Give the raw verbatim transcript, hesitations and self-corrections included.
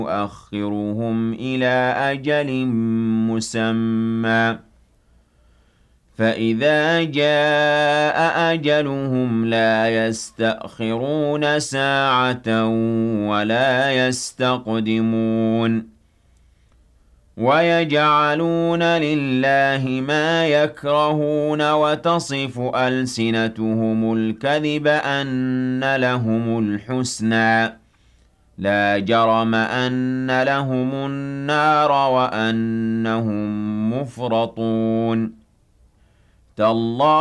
يؤخرهم إلى أجل مسمى فإذا جاء أجلهم لا يستأخرون ساعة ولا يستقدمون ويجعلون لله ما يكرهون وتصف ألسنتهم الكذب أن لهم الحسنى لا جرم أن لهم النار وأنهم مفرطون تالله